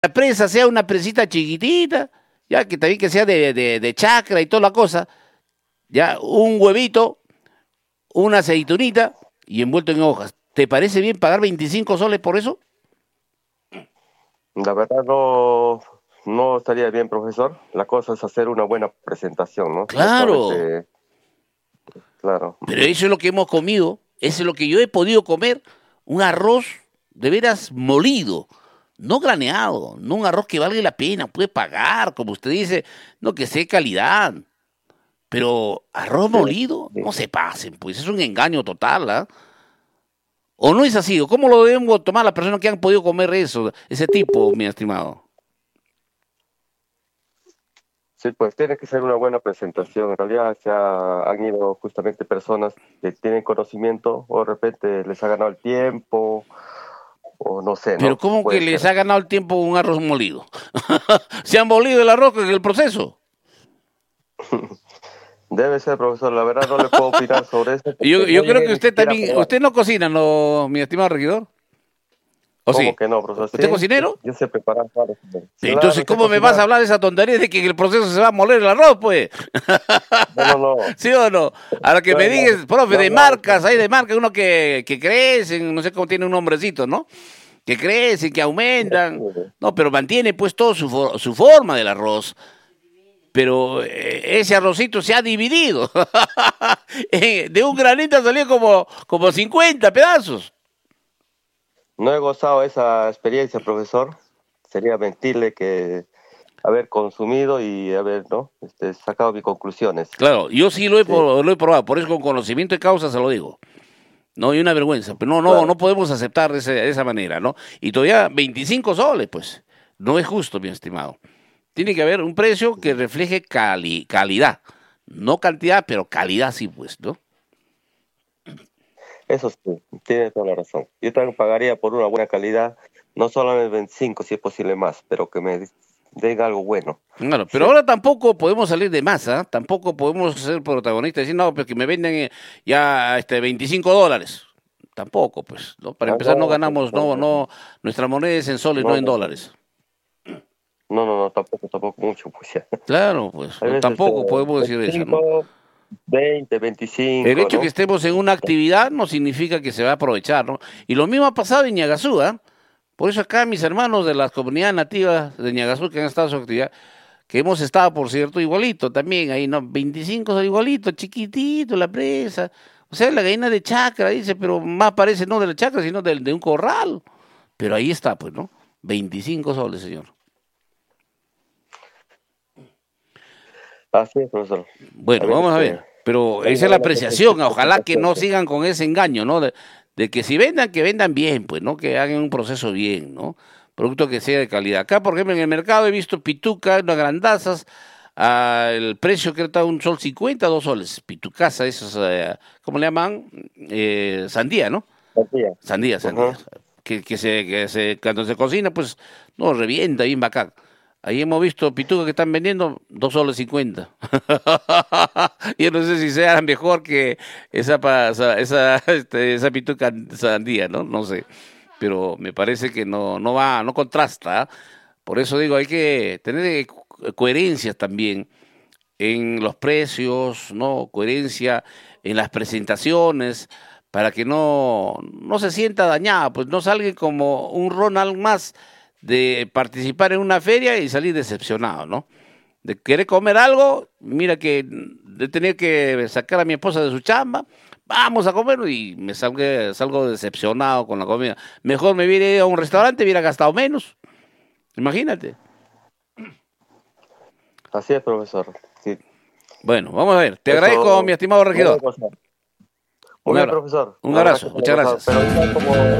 la presa sea una presita chiquitita, ya que también que sea de chacra y toda la cosa, ya un huevito, una aceitunita y envuelto en hojas. ¿Te parece bien pagar 25 soles por eso? La verdad no estaría bien, profesor. La cosa es hacer una buena presentación, ¿no? No Claro, solamente, claro. pero eso es lo que hemos comido, eso es lo que yo he podido comer, un arroz de veras molido, no graneado, no un arroz que valga la pena, puede pagar, como usted dice, no que sea calidad, pero arroz Sí, molido, sí. no se pasen, pues es un engaño total, ¿ah? ¿O no es así? ¿O cómo lo debemos tomar las personas que han podido comer eso, ese tipo, mi estimado? Sí, pues tiene que ser una buena presentación. En realidad han ido justamente personas que tienen conocimiento o de repente les ha ganado el tiempo o no sé, Pero ¿no? ¿cómo que Puede les ser. ha ganado el tiempo un arroz molido? Se han molido el arroz en el proceso. Debe ser, profesor. La verdad no le puedo opinar sobre eso Yo, porque no yo creo llegué que ni usted siquiera a también, probar. usted no cocina, no, mi estimado regidor. ¿O ¿Cómo sí? que no, profesor? ¿Usted es Sí, cocinero? yo sé preparar claro. Entonces, Claro, sé ¿cómo me vas a cocinar. hablar de esa tontería de que en el proceso se va a moler el arroz, pues? No. ¿Sí o no? Ahora que No he me hablado, digas, profe, no he de hablado de marcas, hay de marcas, uno que crecen, no sé cómo tiene un nombrecito, ¿no? Que crecen, que aumentan. eso. No, pero mantiene pues todo su forma del arroz. Pero ese arrocito se ha dividido. De un granito han salido como 50 pedazos. No he gozado esa experiencia, profesor. Sería mentirle que haber consumido y haber, ¿no? Sacado mis conclusiones. Claro, yo sí Sí, lo he probado, por eso con conocimiento de causa se lo digo. No, y una vergüenza, pero no claro. podemos aceptar de esa manera, ¿no? Y todavía 25 soles, pues, no es justo, mi estimado. Tiene que haber un precio que refleje calidad, no cantidad, pero calidad sí, pues, ¿no? Eso sí, tiene toda la razón. Yo también pagaría por una buena calidad, no solamente 25, si es posible más, pero que me den algo bueno. Claro, pero Sí. ahora tampoco podemos salir de masa, tampoco podemos ser protagonistas y decir, no, pues que me venden ya $25. Tampoco, pues, ¿no? Para Ah, empezar no no, ganamos, profesor, nuestra moneda es en soles, no no, en no, dólares. no, tampoco mucho, pues ya. Claro, pues, Hay veces tampoco podemos decir eso, ¿no? 25, 20, El 25, hecho de que ¿no? estemos en una actividad no significa que se va a aprovechar, ¿no? Y lo mismo ha pasado en Ñagazú, ¿ah? Por eso acá mis hermanos de las comunidades nativas de Ñagazú que han estado en su actividad, que hemos estado, por cierto, igualito también, ahí, ¿no? 25 son igualito, chiquitito, la presa. O sea, la gallina de chacra, dice, pero más parece no de la chacra, sino de un corral. Pero ahí está, pues, ¿no? 25 soles, señor. Así es, profesor. A Bueno, veces vamos a que ver. Pero hay esa una es la buena apreciación. Ojalá que presentación. no sigan con ese engaño, ¿no? De que si vendan, que vendan bien, pues, ¿no? Que hagan un proceso bien, ¿no? Producto que sea de calidad. Acá, por ejemplo, en el mercado he visto pituca, unas grandazas, el precio que está 1,50 sol, 2 soles. Pitucaza, esos, ¿cómo le llaman? Sandía, ¿no? Sandía. Sandía. Ajá. Cuando se cocina, pues, no, revienta bien bacán. Ahí hemos visto pituca que están vendiendo 2,50 soles. Yo no sé si sea mejor que esa pituca sandía, ¿no? No sé. Pero me parece que no contrasta. ¿Ah? Por eso digo, hay que tener coherencia también en los precios, ¿no? Coherencia en las presentaciones, para que no se sienta dañada, pues no salga como un Ronald más de participar en una feria y salir decepcionado, ¿no? De querer comer algo, mira que de tener que sacar a mi esposa de su chamba, vamos a comer y salgo decepcionado con la comida. Mejor me hubiera ido a un restaurante, hubiera gastado menos, imagínate. Así es, profesor. Sí. Bueno, vamos a ver. Te agradezco, mi Eso estimado no regidor. debe pasar. Un Muy bien, abrazo. profesor. Un La verdad que abrazo. se lo he Muchas gozado. gracias. Pero igual como